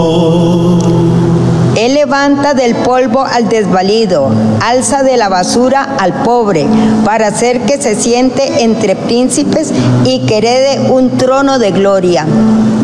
Él levanta del polvo al desvalido, alza de la basura al pobre, para hacer que se siente entre príncipes y que herede un trono de gloria.